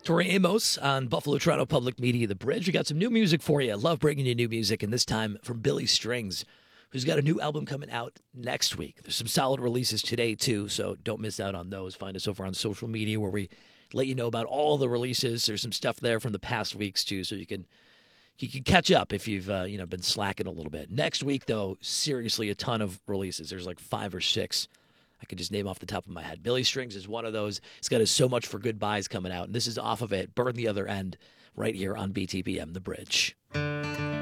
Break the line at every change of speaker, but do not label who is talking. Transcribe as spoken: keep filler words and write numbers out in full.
Tori Amos on Buffalo Toronto Public Media, The Bridge. We got some new music for you. I love bringing you new music, and this time from Billy Strings, who's got a new album coming out next week. There's some solid releases today, too, so don't miss out on those. Find us over on social media where we let you know about all the releases. There's some stuff there from the past weeks, too, so you can you can catch up if you've uh, you know been slacking a little bit. Next week, though, seriously, a ton of releases. There's like five or six I could just name off the top of my head. Billy Strings is one of those. He's got his So Much for Goodbyes coming out, and this is off of it, Burn the Other End, right here on B T B M, The Bridge.